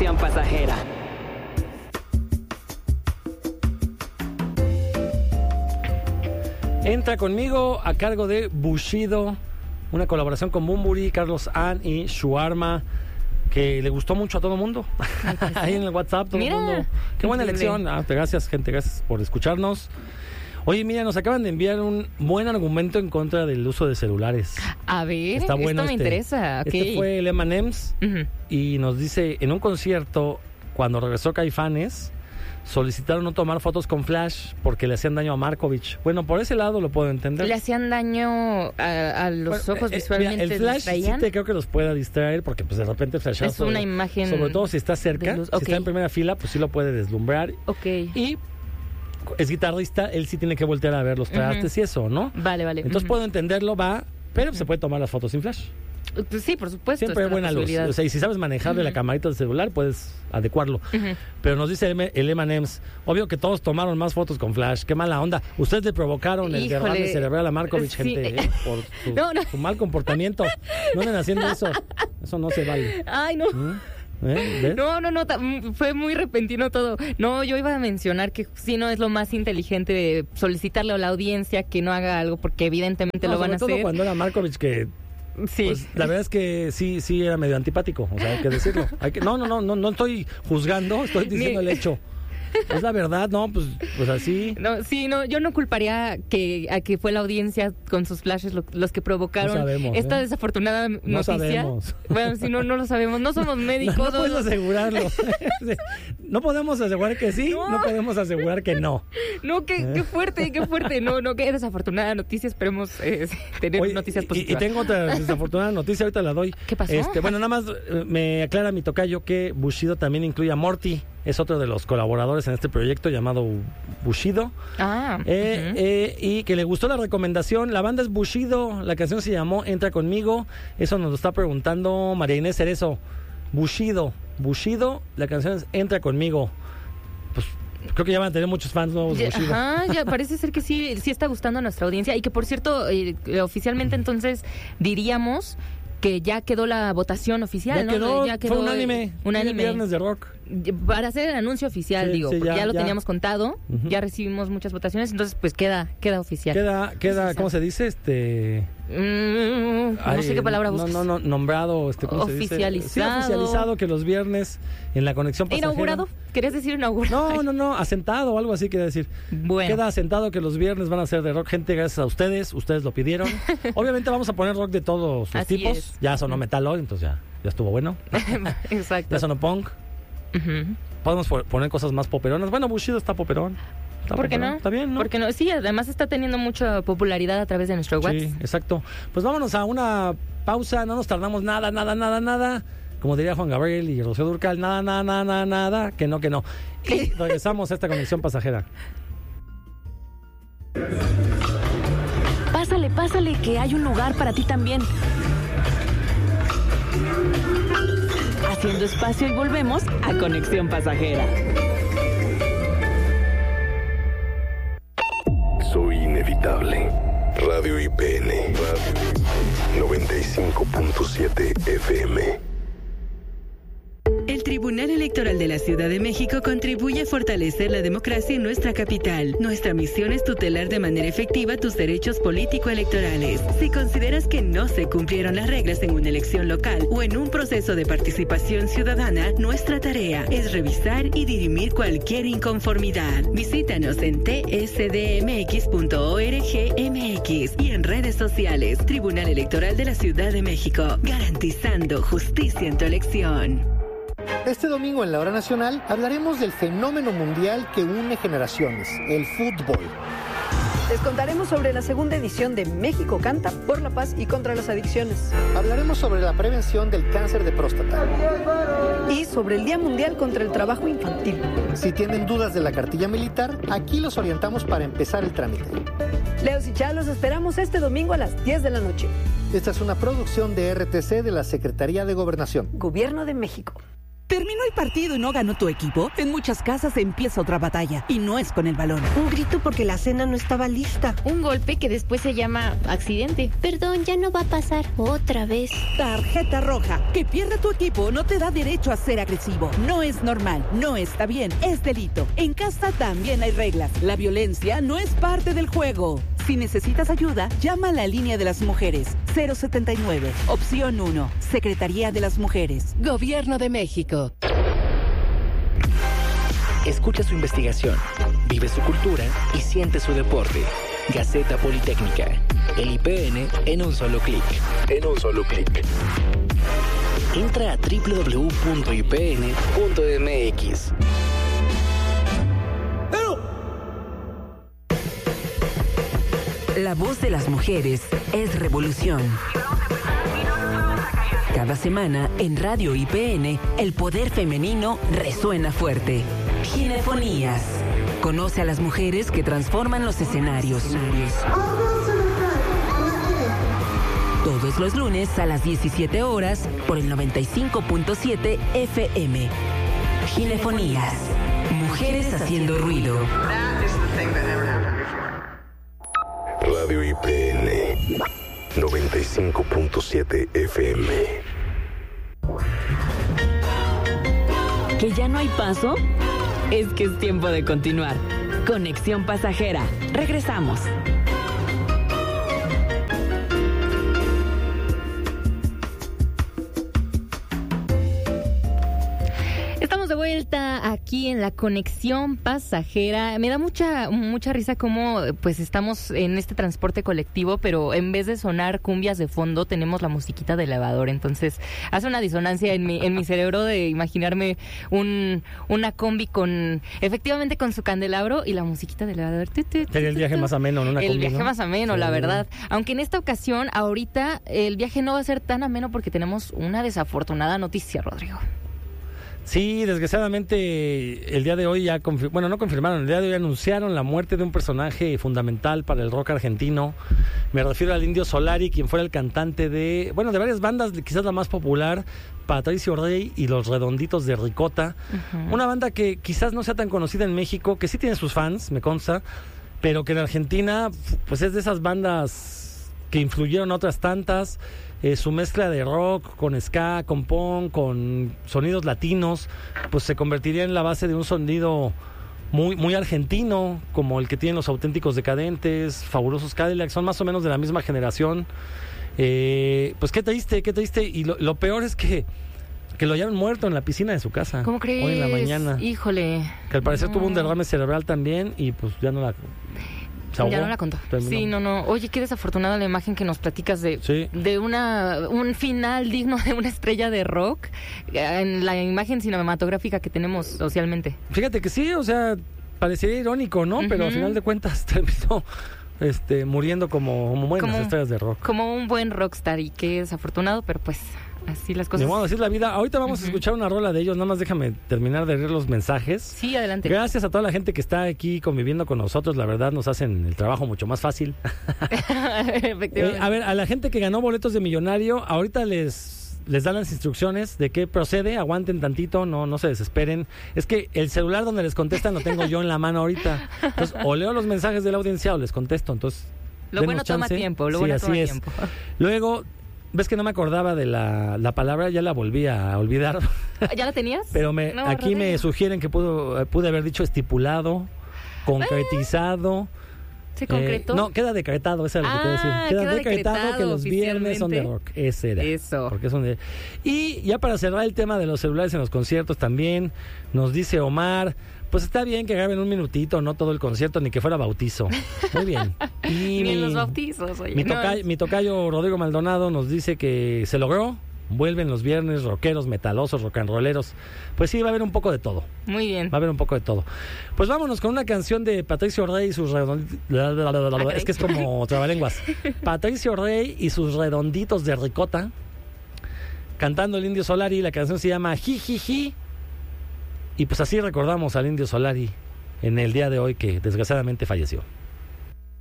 Conexión Pasajera. Entra conmigo a cargo de Bushido, una colaboración con Bunbury, Carlos Ann y Shuarma, que le gustó mucho a todo el mundo. Ahí en el WhatsApp, todo el mundo. Qué buena elección. Gracias, gente, gracias por escucharnos. Oye, mira, nos acaban de enviar un buen argumento en contra del uso de celulares. A ver, está bueno, esto me interesa. Okay. Este fue el M&M's y nos dice, en un concierto, cuando regresó Caifanes, solicitaron no tomar fotos con flash porque le hacían daño a Markovich. Bueno, por ese lado lo puedo entender. ¿Le hacían daño a los ojos visualmente? Mira, el flash sí creo que los pueda distraer porque pues de repente flashazo. Es una imagen. Sobre todo si está cerca, si está en primera fila, pues sí lo puede deslumbrar. Ok. Y es guitarrista, él sí tiene que voltear a ver los trastes y eso, ¿no? Vale. Entonces puedo entenderlo, pero se puede tomar las fotos sin flash. Pues sí, por supuesto. Siempre hay buena luz. O sea, y si sabes manejarle la camarita del celular, puedes adecuarlo. Pero nos dice el M&M's, obvio que todos tomaron más fotos con flash. Qué mala onda. Ustedes le provocaron el derrame cerebral a Markovich, gente, por su mal comportamiento. No anden haciendo eso. Eso no se vale. Ay, no. ¿Ves? No, fue muy repentino todo. No, yo iba a mencionar que sí, no es lo más inteligente solicitarle a la audiencia que no haga algo porque evidentemente lo van a hacer. Sobre todo cuando era Markovich, que sí. Pues, la verdad es que sí era medio antipático, o sea, hay que decirlo. No estoy juzgando, estoy diciendo el hecho. Es la verdad, ¿no? Pues así. No, yo no culparía a que fue la audiencia con sus flashes los que provocaron esta desafortunada noticia. No sabemos. Bueno, si no lo sabemos, no somos médicos. No puedo asegurarlo. No podemos asegurar que sí, no podemos asegurar que no. No, qué fuerte. No, qué desafortunada noticia. Esperemos tener noticias positivas. Y tengo otra desafortunada noticia, ahorita la doy. ¿Qué pasó? Bueno, nada más me aclara mi tocayo que Bushido también incluye a Morty. Es otro de los colaboradores en este proyecto llamado Bushido. Y que le gustó la recomendación. La banda es Bushido. La canción se llamó Entra Conmigo. Eso nos lo está preguntando María Inés Cerezo. Bushido. La canción es Entra Conmigo. Pues creo que ya van a tener muchos fans nuevos de Bushido. Ya parece ser que sí está gustando a nuestra audiencia. Y que, por cierto, oficialmente entonces diríamos que ya quedó la votación oficial, ¿no? Ya quedó fue unánime. El viernes de rock. Para hacer el anuncio oficial, porque ya lo teníamos contado, ya recibimos muchas votaciones, entonces pues queda oficial. Queda, ¿cómo se dice? No sé qué palabra buscas. No, nombrado, ¿cómo oficializado. Se dice? Sí, oficializado que los viernes en la conexión pasajera. ¿Inaugurado? ¿Querías decir inaugurado? No, asentado o algo así quería decir. Bueno. Queda asentado que los viernes van a ser de rock, gente, gracias a ustedes lo pidieron. Obviamente vamos a poner rock de todos sus tipos. Es. Ya sonó metal hoy, entonces ya estuvo bueno. Exacto. Ya sonó punk. Podemos poner cosas más poperonas. Bueno, Bushido está poperón. ¿Por qué no? Está bien, ¿no? ¿Por qué no? Sí, además está teniendo mucha popularidad a través de nuestro WhatsApp. Sí, exacto. Pues vámonos a una pausa, no nos tardamos nada. Como diría Juan Gabriel y Rocío Dúrcal, nada, que no. Y regresamos a esta conexión pasajera. Pásale, que hay un lugar para ti también. Haciendo espacio y volvemos a Conexión Pasajera. Soy inevitable. Radio IPN. 95.7 FM. El Tribunal Electoral de la Ciudad de México contribuye a fortalecer la democracia en nuestra capital. Nuestra misión es tutelar de manera efectiva tus derechos político-electorales. Si consideras que no se cumplieron las reglas en una elección local o en un proceso de participación ciudadana, nuestra tarea es revisar y dirimir cualquier inconformidad. Visítanos en tsdmx.org.mx y en redes sociales. Tribunal Electoral de la Ciudad de México, garantizando justicia en tu elección. Este domingo en la Hora Nacional hablaremos del fenómeno mundial que une generaciones, el fútbol. Les contaremos sobre la segunda edición de México Canta por la paz y contra las adicciones. Hablaremos sobre la prevención del cáncer de próstata. Y sobre el Día Mundial contra el Trabajo Infantil. Si tienen dudas de la cartilla militar, aquí los orientamos para empezar el trámite. Leos y Chá, los esperamos este domingo a las 10 de la noche. Esta es una producción de RTC de la Secretaría de Gobernación. Gobierno de México. ¿Terminó el partido y no ganó tu equipo? En muchas casas empieza otra batalla y no es con el balón. Un grito porque la cena no estaba lista. Un golpe que después se llama accidente. Perdón, ya no va a pasar otra vez. Tarjeta roja. Que pierda tu equipo no te da derecho a ser agresivo. No es normal, no está bien, es delito. En casa también hay reglas. La violencia no es parte del juego. Si necesitas ayuda, llama a la línea de las mujeres. 079, opción 1, Secretaría de las Mujeres. Gobierno de México. Escucha su investigación, vive su cultura y siente su deporte. Gaceta Politécnica. El IPN en un solo clic. En un solo clic. Entra a www.ipn.mx. La voz de las mujeres es revolución. Cada semana en Radio IPN, el poder femenino resuena fuerte. Ginefonías. Conoce a las mujeres que transforman los escenarios. Todos los lunes a las 17 horas por el 95.7 FM. Ginefonías. Mujeres haciendo ruido. Radio IPN 95.7 FM. ¿Que ya no hay paso? Es que es tiempo de continuar. Conexión Pasajera. Regresamos. Estamos de vuelta aquí en la Conexión Pasajera. Me da mucha risa cómo pues estamos en este transporte colectivo, pero en vez de sonar cumbias de fondo tenemos la musiquita del elevador. Entonces hace una disonancia en mi cerebro de imaginarme una combi efectivamente con su candelabro y la musiquita del elevador. Sería el viaje más ameno en una combi, el viaje, ¿no? Más ameno, sí, la verdad. Aunque en esta ocasión, ahorita, el viaje no va a ser tan ameno porque tenemos una desafortunada noticia, Rodrigo. Sí, desgraciadamente el día de hoy ya no confirmaron, el día de hoy anunciaron la muerte de un personaje fundamental para el rock argentino. Me refiero al Indio Solari, quien fuera el cantante de varias bandas, quizás la más popular, Patricio Rey y Los Redonditos de Ricota. Uh-huh. Una banda que quizás no sea tan conocida en México, que sí tiene sus fans, me consta, pero que en Argentina pues es de esas bandas que influyeron a otras tantas. Su mezcla de rock con ska, con punk, con sonidos latinos, pues se convertiría en la base de un sonido muy, muy argentino, como el que tienen Los Auténticos Decadentes, Fabulosos Cadillacs, son más o menos de la misma generación. Pues qué triste, y lo peor es que lo hayan muerto en la piscina de su casa. ¿Cómo crees? Hoy en la mañana. Híjole. Que al parecer tuvo un derrame cerebral también y pues ya no la... Ya no la contó. Sí, no. Oye, qué desafortunada la imagen que nos platicas de un final digno de una estrella de rock en la imagen cinematográfica que tenemos socialmente. Fíjate que sí, o sea, parecería irónico, ¿no? Uh-huh. Pero al final de cuentas terminó muriendo como buenas estrellas de rock. Como un buen rockstar, y qué desafortunado, pero pues... así las cosas. Así es la vida. Ahorita vamos a escuchar una rola de ellos. Nada más déjame terminar de leer los mensajes. Sí, adelante. Gracias a toda la gente que está aquí conviviendo con nosotros. La verdad nos hacen el trabajo mucho más fácil. Efectivamente. A ver, a la gente que ganó boletos de millonario, ahorita les dan las instrucciones de qué procede. Aguanten tantito, no se desesperen. Es que el celular donde les contestan lo tengo yo en la mano ahorita. Entonces, o leo los mensajes de la audiencia o les contesto. Entonces, lo bueno toma tiempo. Tiempo. Luego... ¿ves que no me acordaba de la palabra? Ya la volví a olvidar. ¿Ya la tenías? Pero aquí me sugieren que pude haber dicho estipulado, concretizado. ¿Se concretó? No, queda decretado, eso es lo que quiero decir. Queda decretado que los viernes son de rock. Ese era. Eso. Porque Y ya para cerrar el tema de los celulares en los conciertos también, nos dice Omar... Pues está bien que graben un minutito, no todo el concierto, ni que fuera bautizo. Muy bien. Y ni en los bautizos, oye. Mi tocayo Rodrigo Maldonado nos dice que se logró. Vuelven los viernes rockeros, metalosos, rock and rolleros. Pues sí, va a haber un poco de todo. Muy bien. Va a haber un poco de todo. Pues vámonos con una canción de Patricio Rey y sus redonditos. Es que es como trabalenguas. Patricio Rey y sus redonditos de ricota. Cantando el Indio Solari. La canción se llama Jijiji. Y pues así recordamos al Indio Solari en el día de hoy que desgraciadamente falleció.